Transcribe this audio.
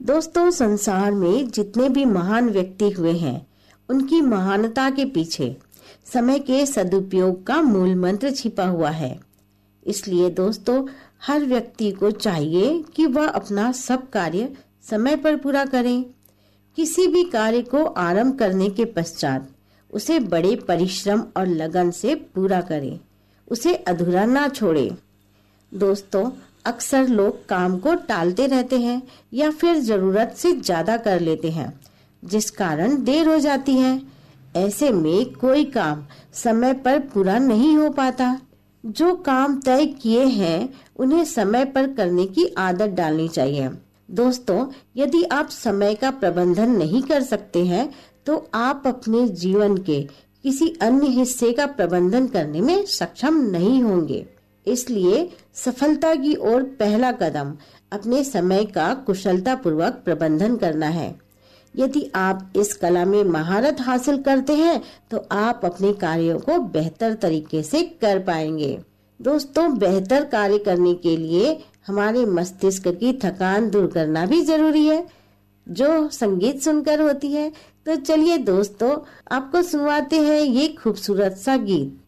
दोस्तों, संसार में जितने भी महान व्यक्ति हुए हैं, उनकी महानता के पीछे समय के सदुपयोग का मूल मंत्र छिपा हुआ है। इसलिए दोस्तों, हर व्यक्ति को चाहिए कि वह अपना सब कार्य समय पर पूरा करे। किसी भी कार्य को आरंभ करने के पश्चात उसे बड़े परिश्रम और लगन से पूरा करे, उसे अधूरा ना छोड़े। दोस्तों, अक्सर लोग काम को टालते रहते हैं या फिर जरूरत से ज्यादा कर लेते हैं, जिस कारण देर हो जाती है। ऐसे में कोई काम समय पर पूरा नहीं हो पाता। जो काम तय किए हैं उन्हें समय पर करने की आदत डालनी चाहिए। दोस्तों, यदि आप समय का प्रबंधन नहीं कर सकते हैं तो आप अपने जीवन के किसी अन्य हिस्से का प्रबंधन करने में सक्षम नहीं होंगे। इसलिए सफलता की ओर पहला कदम अपने समय का कुशलता पूर्वक प्रबंधन करना है। यदि आप इस कला में महारत हासिल करते हैं तो आप अपने कार्यों को बेहतर तरीके से कर पाएंगे। दोस्तों, बेहतर कार्य करने के लिए हमारे मस्तिष्क की थकान दूर करना भी जरूरी है, जो संगीत सुनकर होती है। तो चलिए दोस्तों, आपको सुनवाते हैं ये खूबसूरत सा गीत।